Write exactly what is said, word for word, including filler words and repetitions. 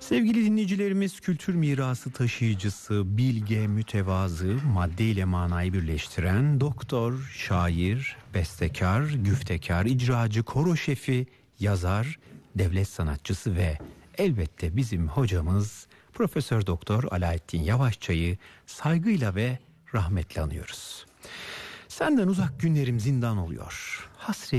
Sevgili dinleyicilerimiz, kültür mirası taşıyıcısı, bilge, mütevazı, maddeyle manayı birleştiren doktor, şair, bestekar, güftekar, icracı, koro şefi, yazar, devlet sanatçısı ve elbette bizim hocamız Profesör Doktor Alaaddin Yavaşça'yı saygıyla ve rahmetle anıyoruz. Senden uzak günlerim zindan oluyor. Hasret